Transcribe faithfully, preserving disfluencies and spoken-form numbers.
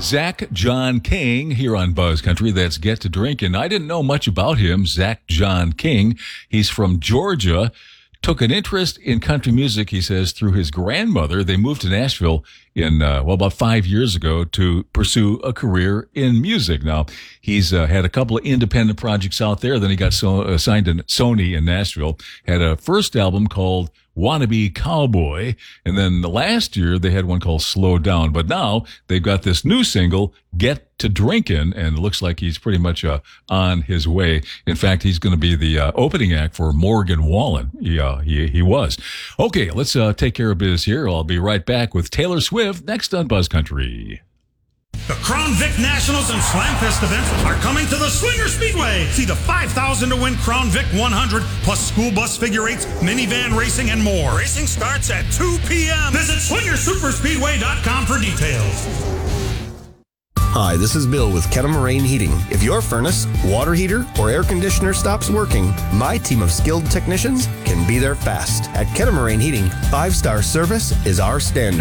Zach John King here on Buzz Country. That's Get to Drinkin'. I didn't know much about him, Zach John King. He's from Georgia. Took an interest in country music, he says, through his grandmother. They moved to Nashville in, uh, well, about five years ago to pursue a career in music. Now, he's uh, had a couple of independent projects out there. Then he got so, uh, signed to Sony in Nashville. Had a first album called Wannabe Cowboy. And then the last year, they had one called Slow Down. But now they've got this new single, Get to Drinkin', and it looks like he's pretty much uh, on his way. In fact, he's going to be the uh, opening act for Morgan Wallen. He, uh, he, he was. Okay, let's uh, take care of business here. I'll be right back with Taylor Swift next on Buzz Country. The Crown Vic Nationals and Slamfest events are coming to the Swinger Speedway. See the five thousand to win Crown Vic one hundred, plus school bus figure eights, minivan racing, and more. Racing starts at two p.m. Visit swinger super speedway dot com for details. Hi, this is Bill with Kettle Heating. If your furnace, water heater, or air conditioner stops working, my team of skilled technicians can be there fast. At Kettle Heating, five-star service is our standard.